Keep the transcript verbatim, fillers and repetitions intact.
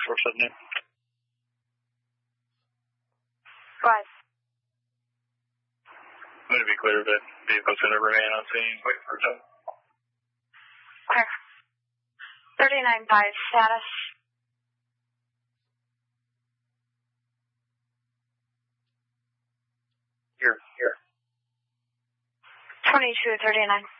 four seven eight. Go ahead. I'm going to be clear, but vehicle's going to remain on scene. Wait for it. Clear. thirty-nine five, status. Here, here. twenty-two thirty-nine.